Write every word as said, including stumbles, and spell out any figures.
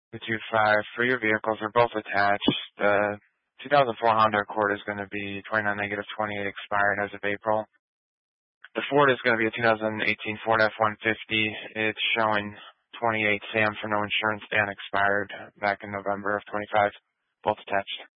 two two five for your vehicles are both attached. The two thousand four Honda Accord is going to be twenty-nine negative twenty-eight expired as of April. The Ford is going to be a two thousand eighteen Ford F one fifty. It's showing twenty-eight SAM for no insurance and expired back in November of twenty-five. Both attached.